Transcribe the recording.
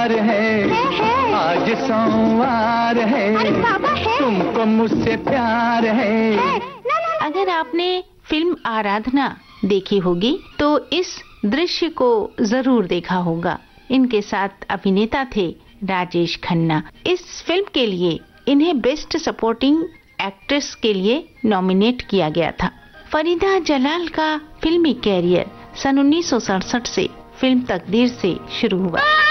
प्यार है। आज सोमवार है, तुमको मुझसे प्यार है। अगर आपने फिल्म आराधना देखी होगी तो इस दृश्य को जरूर देखा होगा। इनके साथ अभिनेता थे राजेश खन्ना। इस फिल्म के लिए इन्हें बेस्ट सपोर्टिंग एक्ट्रेस के लिए नॉमिनेट किया गया था। फरीदा जलाल का फिल्मी कैरियर सन 1967 से फिल्म तकदीर से शुरू हुआ।